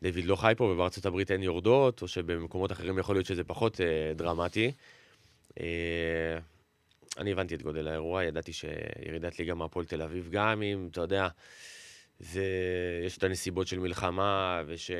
דיוויד לא חי פה, ובארצות הברית אין יורדות, או שבמקומות אחרים יכול להיות שזה פחות דרמטי. אני הבנתי את גודל האירוע, ידעתי שירידת ליגה מהפועל תל אביב, גם אם, אתה יודע, יש את הנסיבות של מלחמה,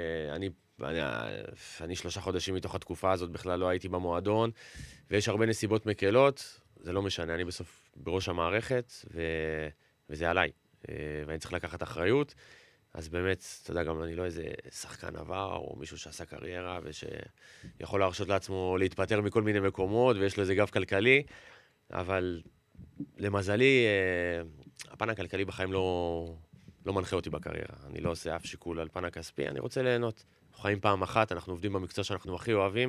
אני 3 חודשים מתוך התקופה הזאת בכלל לא הייתי במועדון, ויש הרבה נסיבות מקלות, זה לא משנה, אני בסוף בראש המערכת, וזה עליי, ואני צריך לקחת אחריות, אז באמת, אתה יודע, גם אני לא איזה שחקן עבר, או מישהו שעשה קריירה, ושיכול להרשות לעצמו להתפטר מכל מיני מקומות, ויש לו איזה גב כלכלי, אבל למזלי, הפן הכלכלי בחיים לא מנחה אותי בקריירה. אני לא עושה אף שיקול על פן הכספי, אני רוצה ליהנות. אנחנו חיים פעם אחת, אנחנו עובדים במקצוע שאנחנו הכי אוהבים.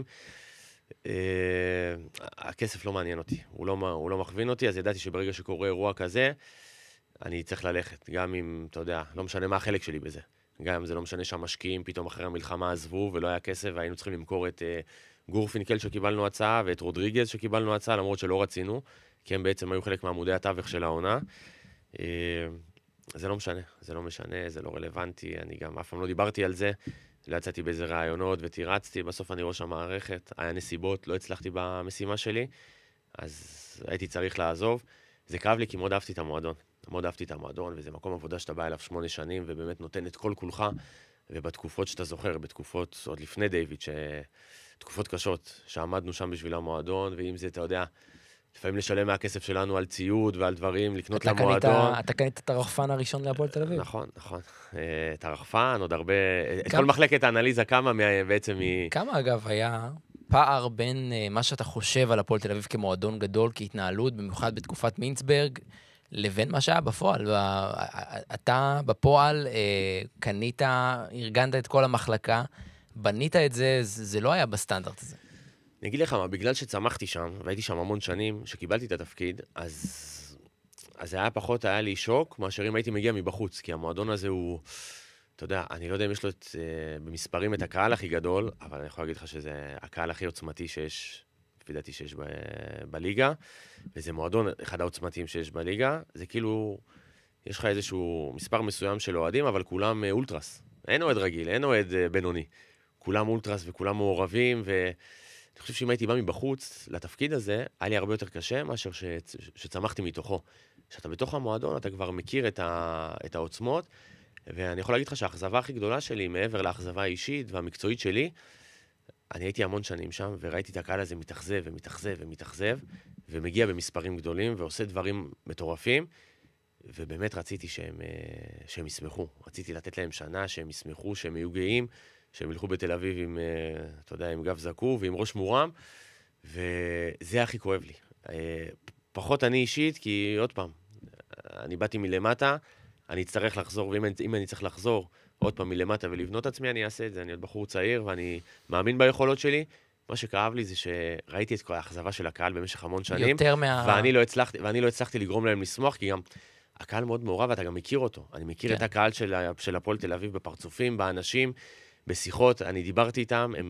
הכסף לא מעניין אותי, הוא לא מכווין אותי, אז ידעתי שברגע שקורה אירוע כזה, אני צריך ללכת, גם אם, אתה יודע, לא משנה מה החלק שלי בזה. גם אם זה לא משנה שהמשקיעים פתאום אחרי המלחמה עזבו, ולא היה כסף, והיינו צריכים למכור את גורפינקל שקיבלנו הצעה, ואת רודריגז שקיבלנו הצעה, למרות שלא רצינו, כי הם בעצם היו חלק מעמודי התווך של העונה. זה לא משנה, זה לא רלוונטי, אני גם אף פעם לא דיברתי על זה, לא יצאתי באיזה רעיונות ותירצתי, בסוף אני ראש המערכת, היה נסיבות, לא הצלחתי במשימה שלי, אז הייתי צריך לעזוב. זה כאב לי כי מאוד אהבתי את המועדון, וזה מקום עבודה שאתה בא אליו 8 שנים, ובאמת נותן את כל כולך, ובתקופות שאתה זוכר, בתקופות עוד לפני דיוויד, תקופות קשות, שעמדנו שם בשביל המועדון, ואם זה, אתה יודע, לפעמים לשלם מהכסף שלנו על ציוד ועל דברים, לקנות למועדון. אתה קנית את הרחפן הראשון להפועל תל אביב. נכון. את הרחפן, עוד הרבה, את כל מחלקת האנליזה, כמה בעצם כמה אגב היה פער בין מה שאתה חושב על הפועל תל אביב כמועדון גדול, כהתנהלות, במיוחד בתקופת מינסברג, לבין מה שהיה בפועל. אתה בפועל קנית, ארגנת את כל המחלקה, בנית את זה, זה לא היה בסטנדרט הזה. אני אגיד לך מה, בגלל שצמחתי שם, והייתי שם המון שנים, שקיבלתי את התפקיד, אז היה לי שוק, מאשר אם הייתי מגיע מבחוץ, כי המועדון הזה הוא, אתה יודע, אני לא יודע אם יש לו במספרים את הקהל הכי גדול, אבל אני יכול להגיד לך שזה הקהל הכי עוצמתי לפי דעתי שיש בליגה, וזה מועדון אחד העוצמתיים שיש בליגה, זה כאילו, יש לך איזשהו מספר מסוים של אוהדים, אבל כולם אולטרס. אין אוהד רגיל, אין אוהד בינוני. כולם אולטרס וכולם מעורבים, אני חושב שאם הייתי בא מבחוץ לתפקיד הזה, היה לי הרבה יותר קשה מאשר שצמחתי מתוכו. כשאתה בתוך המועדון, אתה כבר מכיר את העוצמות, ואני יכול להגיד לך שהאכזבה הכי גדולה שלי, מעבר לאכזבה האישית והמקצועית שלי, אני הייתי המון שנים שם, וראיתי את הקהל הזה מתאכזב, ומגיע במספרים גדולים, ועושה דברים מטורפים, ובאמת רציתי שהם ישמחו. רציתי לתת להם שנה, שהם ישמחו, שהם יהיו גאים, שהם ילכו בתל אביב עם, אתה יודע, עם גב זקוף ועם ראש מורם, וזה הכי כואב לי. פחות אני אישית, כי עוד פעם, אני באתי מלמטה, אני אצטרך לחזור, ואם אני צריך לחזור עוד פעם מלמטה ולבנות עצמי, אני אעשה את זה. אני עוד בחור צעיר, ואני מאמין ביכולות שלי. מה שכאב לי זה שראיתי את כל האכזבה של הקהל במשך המון שנים, ואני לא הצלחתי לגרום להם לשמוח, כי גם הקהל מאוד מעורב, ואתה גם מכיר אותו. אני מכיר את הקהל של הפועל תל אביב בפרצופים, באנשים, בשיחות, אני דיברתי איתם,